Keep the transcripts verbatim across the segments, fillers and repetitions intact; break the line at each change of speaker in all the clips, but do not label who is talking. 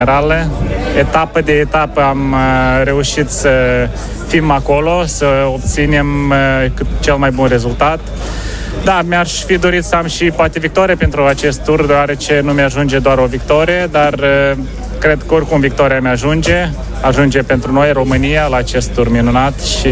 generale. Etapă de etapă am reușit să fim acolo, să obținem cel mai bun rezultat. Da, mi-aș fi dorit să am și poate victorie pentru acest tur, deoarece nu mi-ajunge doar o victorie, dar cred că oricum victoria mi-ajunge, ajunge pentru noi, România, la acest tur minunat și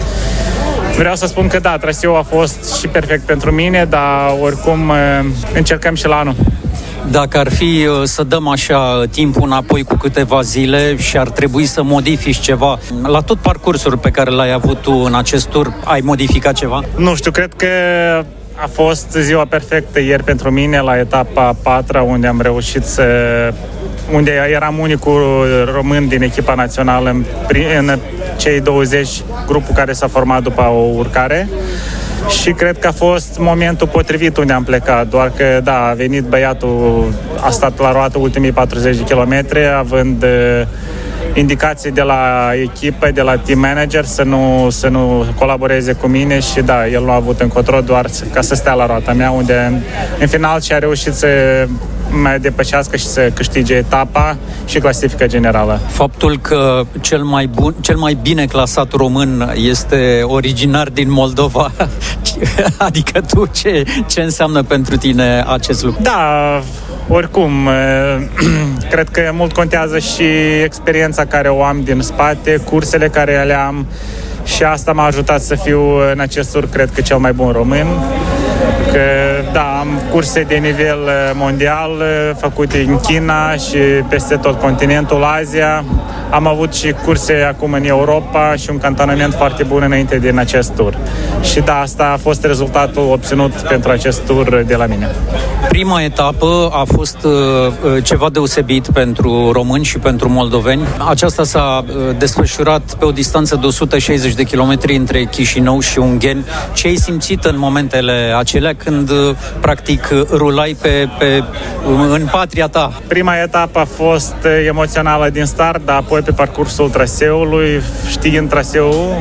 vreau să spun că da, traseul a fost și perfect pentru mine, dar oricum încercăm și la anul.
Dacă ar fi să dăm așa timpul înapoi cu câteva zile și ar trebui să modifici ceva, la tot parcursul pe care l-ai avut tu în acest tur, ai modificat ceva?
Nu știu, cred că a fost ziua perfectă ieri pentru mine la etapa a patra, unde am reușit să... unde eram unicul român din echipa națională în, în cei douăzeci grupul care s-a format după o urcare. Și cred că a fost momentul potrivit unde am plecat, doar că, da, a venit băiatul, a stat la roată ultimii patruzeci de kilometri, având uh, indicații de la echipă, de la team manager să nu, să nu colaboreze cu mine și, da, el nu a avut încotro doar ca să stea la roata mea, unde în, în final și-a reușit să mai depășească și să câștige etapa și clasifica generală.
Faptul că cel mai bun, cel mai bine clasat român este originar din Moldova, adică tu, ce, ce înseamnă pentru tine acest lucru?
Da, oricum, cred că mult contează și experiența care o am din spate, cursele care le am și asta m-a ajutat să fiu în acest tur, cred că cel mai bun român. Că, da, am curse de nivel mondial făcute în China și peste tot continentul Asia. Am avut și curse acum în Europa și un cantonament foarte bun înainte din acest tur. Și da, asta a fost rezultatul obținut pentru acest tur de la mine.
Prima etapă a fost uh, ceva deosebit pentru români și pentru moldoveni. Aceasta s-a uh, desfășurat pe o distanță de o sută șaizeci de kilometri între Chișinău și Ungheni. Ce ai simțit în momentele acelea când uh, practic rulai pe, pe, în patria ta?
Prima etapă a fost emoțională din start, dar apoi pe parcursul traseului, știind traseul,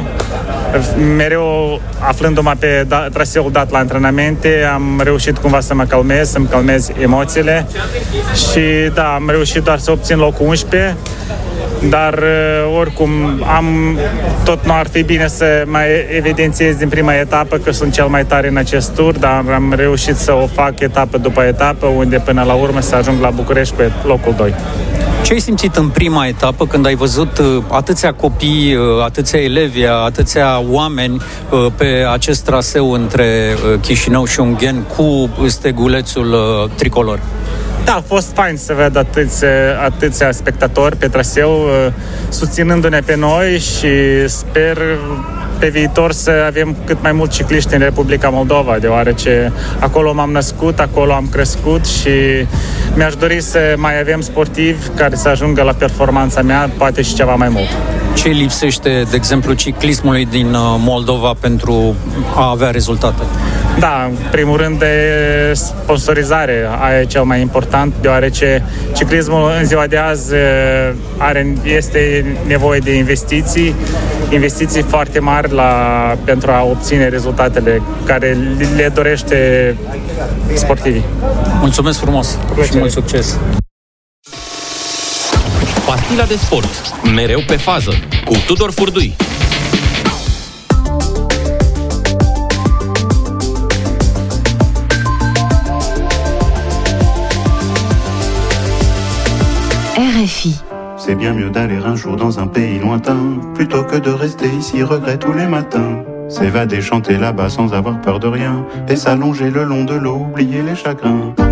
mereu aflându-mă pe da, traseul dat la antrenamente, am reușit cumva să mă calmez, să-mi calmez emoțiile și da, am reușit doar să obțin locul unsprezece, dar oricum am, tot nu ar fi bine să mai evidențiez din prima etapă că sunt cel mai tare în acest tur, dar am reușit să o fac etapă după etapă, unde până la urmă să ajung la București pe locul doi.
Ce ai simțit în prima etapă când ai văzut atâția copii, atâția elevi, atâția oameni pe acest traseu între Chișinău și Ungheni cu stegulețul tricolor?
Da, a fost fain să ved atâția, atâția spectatori pe traseu susținându-ne pe noi și sper pe viitor să avem cât mai mulți cicliști în Republica Moldova, deoarece acolo m-am născut, acolo am crescut și mi-aș dori să mai avem sportivi care să ajungă la performanța mea, poate și ceva mai mult.
Ce lipsește, de exemplu, ciclismului din Moldova pentru a avea rezultate?
Da, în primul rând de sponsorizare, aia e cel mai important, deoarece ciclismul în ziua de azi are, este nevoie de investiții, investiții foarte mari la, pentru a obține rezultatele care le dorește sportivii.
Mulțumesc frumos și mult succes!
Pastila de sport, mereu pe fază, cu Tudor Furdui.
R F I.
C'est bien mieux d'aller un jour dans un pays lointain plutôt que de rester ici regret tous les matins. S'évader, chanter là-bas sans avoir peur de rien et s'allonger le long de l'eau, oublier les chagrins.